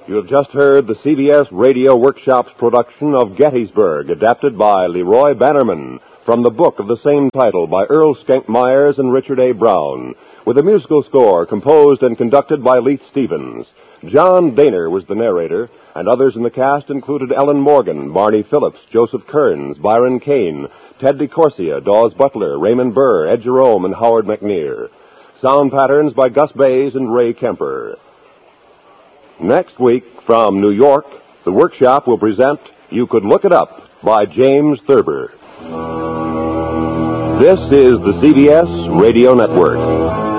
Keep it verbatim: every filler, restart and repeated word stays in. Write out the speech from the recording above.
You have just heard the C B S Radio Workshop's production of Gettysburg, adapted by Leroy Bannerman, from the book of the same title by Earl Schenck Myers and Richard A. Brown, with a musical score composed and conducted by Leith Stevens. John Daner was the narrator, and others in the cast included Ellen Morgan, Barney Phillips, Joseph Kearns, Byron Kane, Ted DeCorsia, Dawes Butler, Raymond Burr, Ed Jerome, and Howard McNear. Sound patterns by Gus Bays and Ray Kemper. Next week, from New York, the Workshop will present You Could Look It Up by James Thurber. This is the C B S Radio Network.